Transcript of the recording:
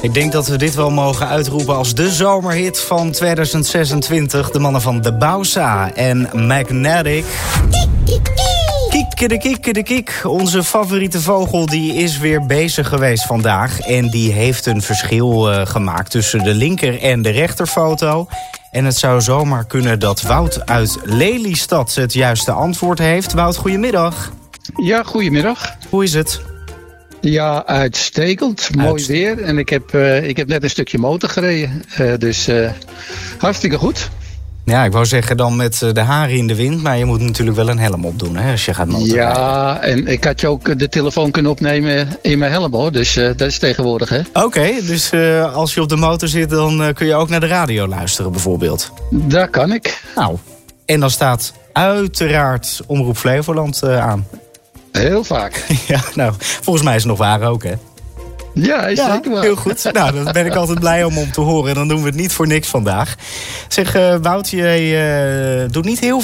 Ik denk dat we dit wel mogen uitroepen als de zomerhit van 2026. De mannen van De Bausa en Magnetic. Kiek. Onze favoriete vogel die is weer bezig geweest vandaag. En die heeft een verschil gemaakt tussen de linker en de rechterfoto. En het zou zomaar kunnen dat Wout uit Lelystad het juiste antwoord heeft. Wout, goedemiddag. Ja, goedemiddag. Hoe is het? Ja, uitstekend. Mooi weer. En ik heb net een stukje motor gereden. Dus hartstikke goed. Ja, ik wou zeggen dan met de haren in de wind. Maar je moet natuurlijk wel een helm opdoen, hè, als je gaat motorrijden. Ja, en ik had je ook de telefoon kunnen opnemen in mijn helm, hoor. Dus dat is tegenwoordig, hè. Oké, dus als je op de motor zit, dan kun je ook naar de radio luisteren, bijvoorbeeld. Daar kan ik. Nou, en dan staat uiteraard Omroep Flevoland aan. Heel vaak. Ja, nou, volgens mij is het nog waar ook, hè? Ja, is zeker waar. Heel goed. Nou, dan ben ik altijd blij om te horen. Dan doen we het niet voor niks vandaag. Zeg, Wout, jij doet niet heel veel